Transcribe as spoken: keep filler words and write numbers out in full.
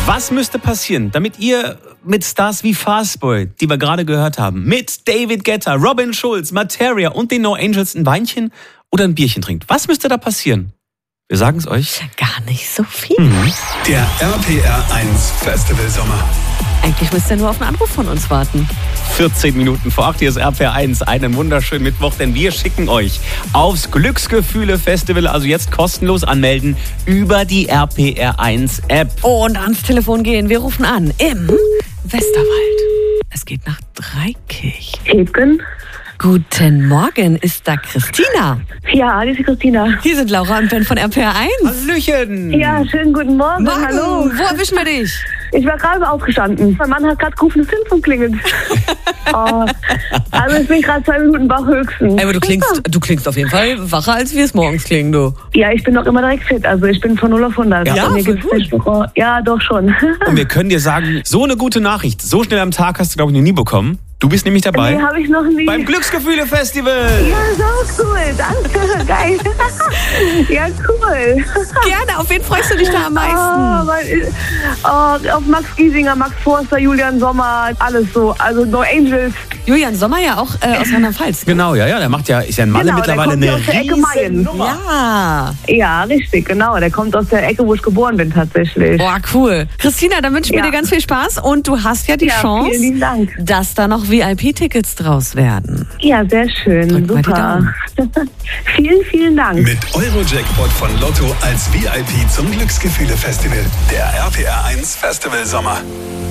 Was müsste passieren, damit ihr mit Stars wie Fastboy, die wir gerade gehört haben, mit David Guetta, Robin Schulz, Materia und den No Angels ein Weinchen oder ein Bierchen trinkt? Was müsste da passieren? Wir sagen es euch. Gar nicht so viel. Mhm. Der R P R eins Festival Sommer. Eigentlich müsst ihr nur auf einen Anruf von uns warten. vierzehn Minuten vor acht, hier ist R P R eins. Einen wunderschönen Mittwoch, denn wir schicken euch aufs Glücksgefühle-Festival, also jetzt kostenlos anmelden, über die R P R eins App. Und ans Telefon gehen. Wir rufen an im Westerwald. Es geht nach Dreikirch. Hebgen. Guten Morgen, ist da Christina? Ja, das ist Christina. Hier sind Laura und Ben von R P R eins. Hallöchen! Ja, schönen guten Morgen. Morgen. Hallo. Wo erwischen wir dich? Ich war gerade aufgestanden. Mein Mann hat gerade gerufen, das Telefon klingelt. oh, also ich bin gerade zwei Minuten wach höchstens. Aber du klingst, du klingst auf jeden Fall wacher, als wir es morgens klingen, du. Ja, ich bin doch immer direkt fit. Also ich bin von null auf hundert. Ja, Bei mir voll gibt's gut. nicht noch- Ja, doch schon. Und wir können dir sagen, so eine gute Nachricht, so schnell am Tag hast du, glaube ich, noch nie bekommen. Du bist nämlich dabei Nee, habe ich noch nie. beim Glücksgefühle-Festival. Ja, so cool. Danke. Geil. ja, cool. Gerne, auf wen freust du dich da am Oh, meisten? weil, oh, auf Max Giesinger, Max Forster, Julian Sommer, alles so. Also No Angels. Julian Sommer ja auch äh, aus Rheinland-Pfalz. Genau, ja, ja, der macht ja, ist ja ein Mann Genau, der mittlerweile kommt ja eine aus der Ecke riesen Mayen. Nummer. Ja. Ja, richtig, genau. Der kommt aus der Ecke, wo ich geboren bin tatsächlich. Boah, cool. Christina, dann wünschen wir Ja. dir ganz viel Spaß und du hast ja die Ja, Chance, vielen lieben Dank. dass da noch V I P-Tickets draus werden. Ja, sehr schön. Drück mal die Super. vielen, vielen Dank. Mit Eurojackpot von Lotto als V I P zum Glücksgefühle Festival. Der R P R eins Festival Sommer.